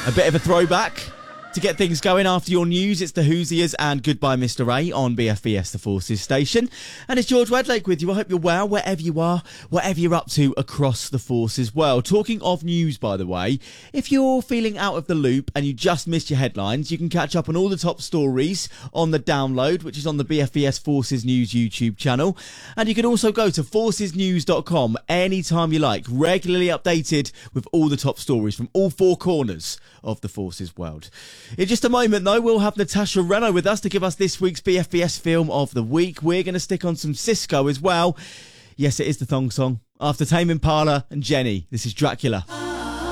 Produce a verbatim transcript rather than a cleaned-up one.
A bit of a throwback. To get things going after your news, it's the Hoosiers and Goodbye Mister A on B F B S The Forces station. And it's George Wedlake with you. I hope you're well, wherever you are, whatever you're up to across the Forces world. Talking of news, by the way, if you're feeling out of the loop and you just missed your headlines, you can catch up on all the top stories on the download, which is on the B F B S Forces News YouTube channel. And you can also go to forces news dot com anytime you like, regularly updated with all the top stories from all four corners of the Forces world. In just a moment, though, we'll have Natasha Reno with us to give us this week's B F B S Film of the Week. We're going to stick on some Cisco as well. Yes, it is the thong song. After Tame Impala and Jenny, this is Dracula.